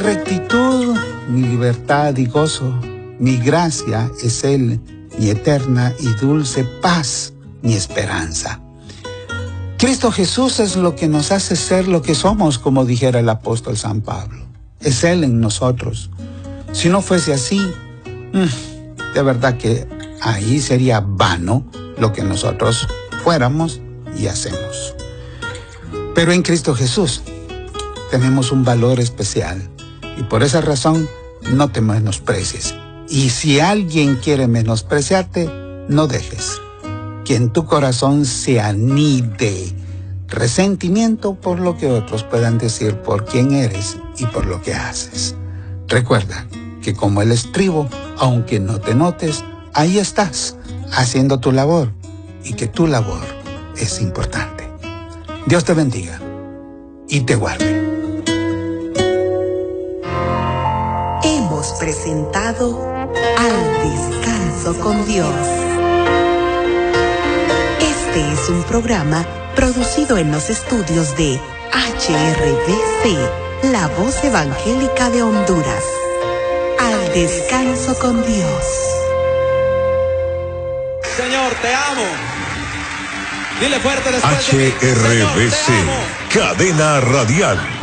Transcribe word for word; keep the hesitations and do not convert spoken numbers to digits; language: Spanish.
rectitud, mi libertad y gozo, mi gracia es Él, mi eterna y dulce paz, mi esperanza. Cristo Jesús es lo que nos hace ser lo que somos, como dijera el apóstol San Pablo. Es Él en nosotros. Si no fuese así, de verdad que ahí sería vano lo que nosotros fuéramos y hacemos. Pero en Cristo Jesús tenemos un valor especial y por esa razón no te menosprecies. Y si alguien quiere menospreciarte, no dejes que en tu corazón se anide resentimiento por lo que otros puedan decir por quién eres y por lo que haces. Recuerda que como el estribo, aunque no te notes, ahí estás, haciendo tu labor, y que tu labor es importante. Dios te bendiga y te guarde. Hemos presentado Al Descanso con Dios. Este es un programa producido en los estudios de H R V C, La Voz Evangélica de Honduras. Al Descanso con Dios. Señor, te amo. Dile fuerte después. H R V C, Señor, te amo. Cadena Radial.